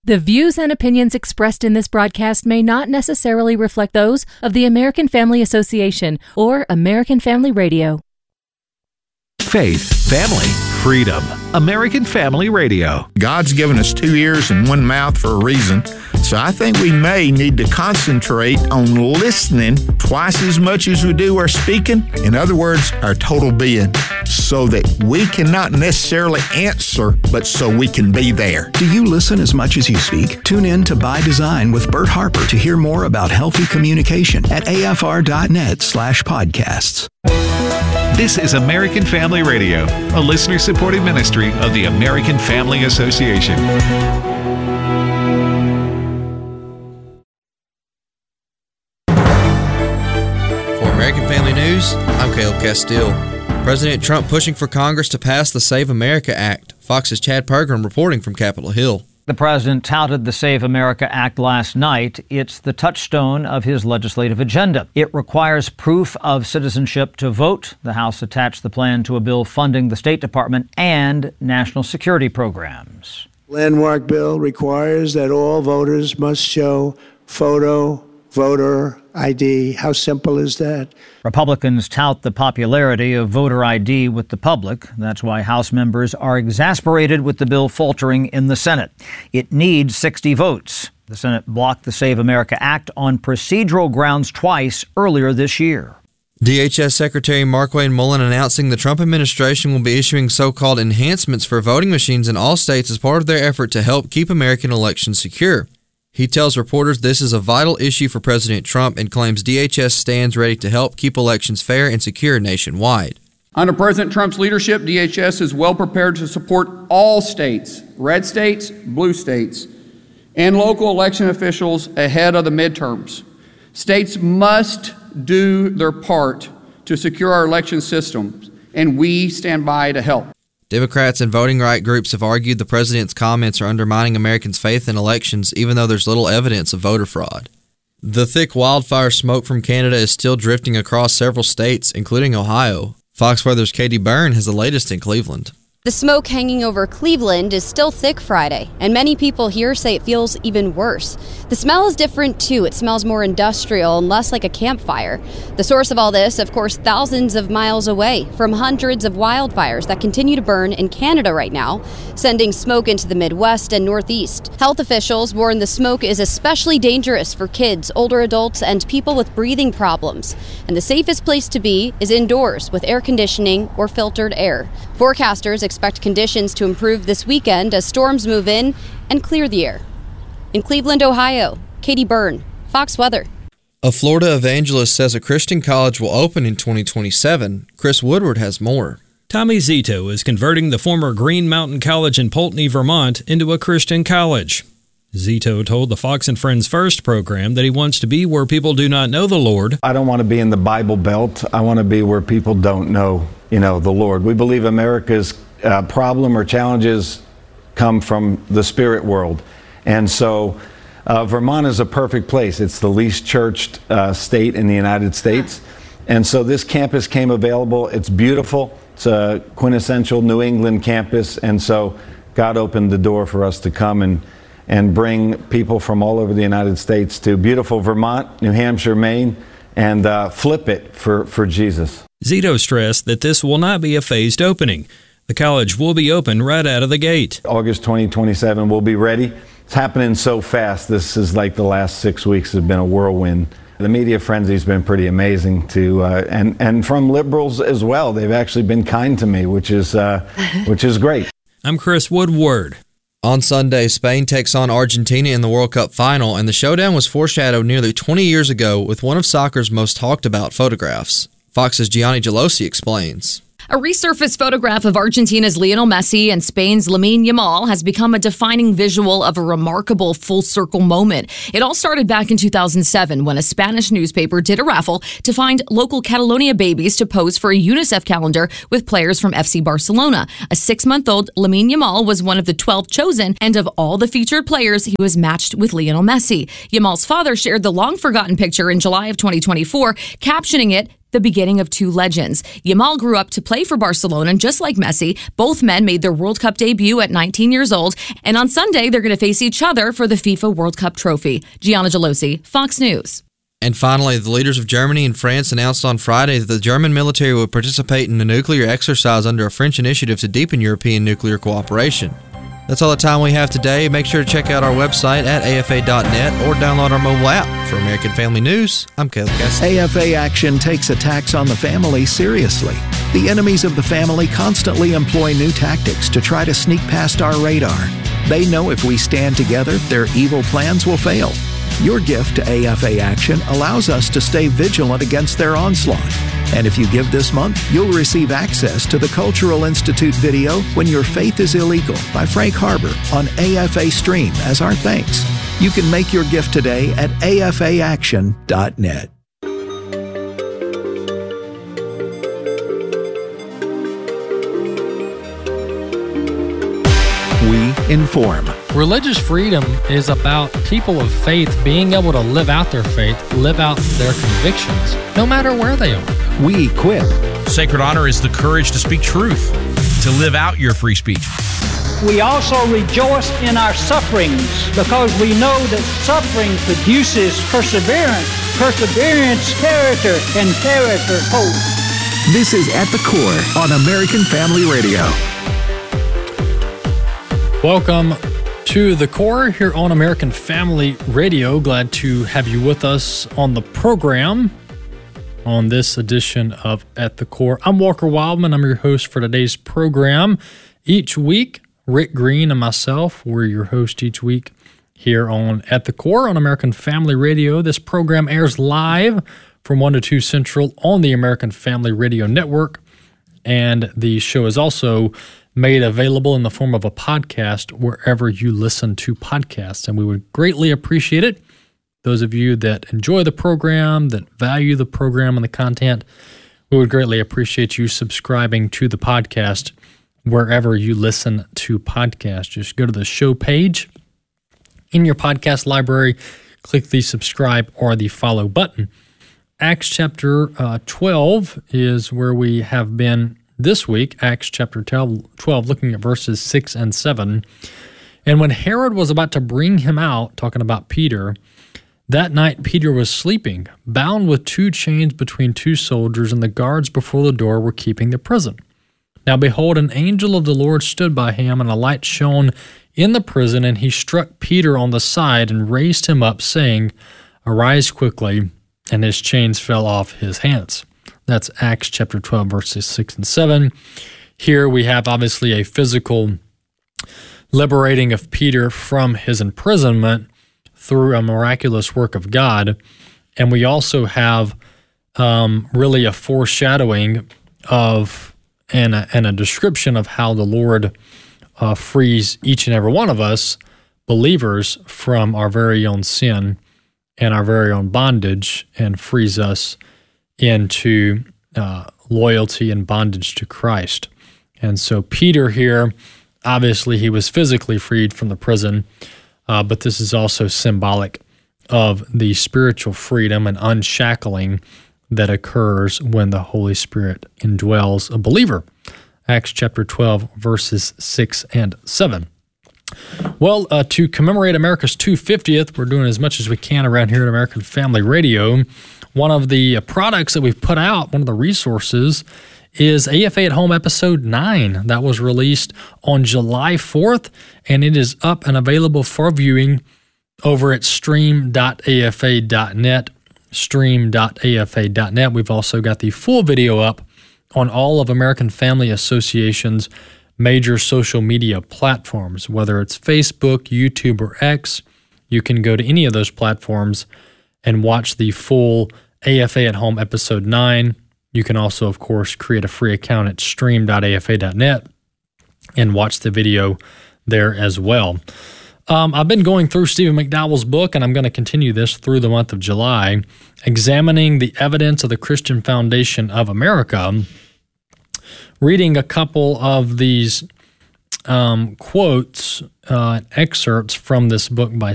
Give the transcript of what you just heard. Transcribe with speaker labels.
Speaker 1: The views and opinions expressed in this broadcast may not necessarily reflect those of the American Family Association or American Family Radio.
Speaker 2: Faith, family, freedom. American Family Radio.
Speaker 3: God's given us 2 ears and 1 mouth for a reason. So I think we may need to concentrate on listening twice as much as we do our speaking. In other words, our total being, so that we cannot necessarily answer, but so we can be there.
Speaker 4: Do you listen as much as you speak? Tune in to By Design with Bert Harper to hear more about healthy communication at afr.net/podcasts.
Speaker 2: This is American Family Radio, a listener-supported ministry of the American Family Association.
Speaker 5: For American Family News, I'm Caleb Castile. President Trump pushing for Congress to pass the Save America Act. Fox's Chad Pergram reporting from Capitol Hill.
Speaker 6: The president touted the Save America Act last night. It's the touchstone of his legislative agenda. It requires proof of citizenship to vote. The House attached the plan to a bill funding the State Department and national security programs.
Speaker 7: Landmark bill requires that all voters must show photo, voter ID. How simple is that?
Speaker 6: Republicans tout the popularity of voter ID with the public. That's why House members are exasperated with the bill faltering in the Senate. It needs 60 votes. The Senate blocked the Save America Act on procedural grounds twice earlier this year.
Speaker 5: DHS Secretary Markwayne Mullin announcing the Trump administration will be issuing so-called enhancements for voting machines in all states as part of their effort to help keep American elections secure. He tells reporters this is a vital issue for President Trump and claims DHS stands ready to help keep elections fair and secure nationwide.
Speaker 8: Under President Trump's leadership, DHS is well prepared to support all states, red states, blue states, and local election officials ahead of the midterms. States must do their part to secure our election systems, and we stand by to help.
Speaker 5: Democrats and voting rights groups have argued the president's comments are undermining Americans' faith in elections, even though there's little evidence of voter fraud. The thick wildfire smoke from Canada is still drifting across several states, including Ohio. Fox Weather's Katie Byrne has the latest in Cleveland.
Speaker 9: The smoke hanging over Cleveland is still thick Friday, and many people here say it feels even worse. The smell is different too. It smells more industrial and less like a campfire. The source of all this, of course, thousands of miles away from hundreds of wildfires that continue to burn in Canada right now, sending smoke into the Midwest and Northeast. Health officials warn the smoke is especially dangerous for kids, older adults, and people with breathing problems. And the safest place to be is indoors with air conditioning or filtered air. Forecasters expect conditions to improve this weekend as storms move in and clear the air. In Cleveland, Ohio, Katie Byrne, Fox Weather.
Speaker 5: A Florida evangelist says a Christian college will open in 2027. Chris Woodward has more.
Speaker 10: Tommy Zito is converting the former Green Mountain College in Poultney, Vermont, into a Christian college. Zito told the Fox and Friends First program that he wants to be where people do not know the Lord.
Speaker 11: I don't want to be in the Bible Belt. I want to be where people don't know, the Lord. We believe America's problem or challenges come from the spirit world. And so Vermont is a perfect place. It's the least churched state in the United States. And so this campus came available. It's beautiful. It's a quintessential New England campus. And so God opened the door for us to come and bring people from all over the United States to beautiful Vermont, New Hampshire, Maine, and flip it for Jesus.
Speaker 10: Zito stressed that this will not be a phased opening. The college will be open right out of the gate.
Speaker 11: August 2027, we'll be ready. It's happening so fast. This is like the last 6 weeks have been a whirlwind. The media frenzy's been pretty amazing too, and from liberals as well. They've actually been kind to me, which is great.
Speaker 10: I'm Chris Woodward.
Speaker 5: On Sunday, Spain takes on Argentina in the World Cup final, and the showdown was foreshadowed nearly 20 years ago with one of soccer's most talked about photographs. Fox's Gianni Gelosi explains.
Speaker 12: A resurfaced photograph of Argentina's Lionel Messi and Spain's Lamine Yamal has become a defining visual of a remarkable full-circle moment. It all started back in 2007 when a Spanish newspaper did a raffle to find local Catalonia babies to pose for a UNICEF calendar with players from FC Barcelona. A 6-month-old Lamine Yamal was one of the 12 chosen, and of all the featured players, he was matched with Lionel Messi. Yamal's father shared the long-forgotten picture in July of 2024, captioning it, the beginning of two legends. Yamal grew up to play for Barcelona, and just like Messi, both men made their World Cup debut at 19 years old, and on Sunday they're going to face each other for the FIFA World Cup trophy. Gianna Gelosi, Fox News.
Speaker 5: And finally, the leaders of Germany and France announced on Friday that the German military would participate in a nuclear exercise under a French initiative to deepen European nuclear cooperation. That's all the time we have today. Make sure to check out our website at afa.net or download our mobile app. For American Family News, I'm Caleb Cassidy.
Speaker 4: AFA Action takes attacks on the family seriously. The enemies of the family constantly employ new tactics to try to sneak past our radar. They know if we stand together, their evil plans will fail. Your gift to AFA Action allows us to stay vigilant against their onslaught. And if you give this month, you'll receive access to the Cultural Institute video When Your Faith is Illegal by Frank Harbor on AFA Stream as our thanks. You can make your gift today at afaaction.net. We inform.
Speaker 13: Religious freedom is about people of faith being able to live out their faith, live out their convictions, no matter where they are.
Speaker 4: We equip.
Speaker 14: Sacred honor is the courage to speak truth, to live out your free speech.
Speaker 15: We also rejoice in our sufferings because we know that suffering produces perseverance, perseverance, character, and character, hope.
Speaker 4: This is At the Core on American Family Radio.
Speaker 13: Welcome to The Core here on American Family Radio. Glad to have you with us on the program on this edition of At the Core. I'm Walker Wildman. I'm your host for today's program. Each week, Rick Green and myself, we're your host each week here on At the Core on American Family Radio. This program airs live from 1 to 2 Central on the American Family Radio Network. And the show is also made available in the form of a podcast wherever you listen to podcasts. And we would greatly appreciate it. Those of you that enjoy the program, that value the program and the content, we would greatly appreciate you subscribing to the podcast wherever you listen to podcasts. Just go to the show page in your podcast library, click the subscribe or the follow button. Acts chapter 12 is where we have been this week, Acts chapter 12, looking at verses 6 and 7. And when Herod was about to bring him out, talking about Peter, that night Peter was sleeping, bound with 2 chains between 2 soldiers, and the guards before the door were keeping the prison. Now behold, an angel of the Lord stood by him, and a light shone in the prison, and he struck Peter on the side and raised him up, saying, "Arise quickly," and his chains fell off his hands. That's Acts chapter 12, verses 6 and 7. Here we have obviously a physical liberating of Peter from his imprisonment through a miraculous work of God. And we also have really a foreshadowing of and a description of how the Lord frees each and every one of us, believers, from our very own sin and our very own bondage, and frees us into loyalty and bondage to Christ. And so Peter here, obviously he was physically freed from the prison, but this is also symbolic of the spiritual freedom and unshackling that occurs when the Holy Spirit indwells a believer. Acts chapter 12, verses 6 and 7. Well, to commemorate America's 250th, we're doing as much as we can around here at American Family Radio. One of the products that we've put out, one of the resources, is AFA at Home Episode 9. That was released on July 4th, and it is up and available for viewing over at stream.afa.net, stream.afa.net. We've also got the full video up on all of American Family Association's major social media platforms, whether it's Facebook, YouTube, or X. You can go to any of those platforms and watch the full AFA at Home Episode 9. You can also, of course, create a free account at stream.afa.net and watch the video there as well. I've been going through Stephen McDowell's book, and I'm going to continue this through the month of July, examining the evidence of the Christian foundation of America, reading a couple of these quotes, excerpts from this book by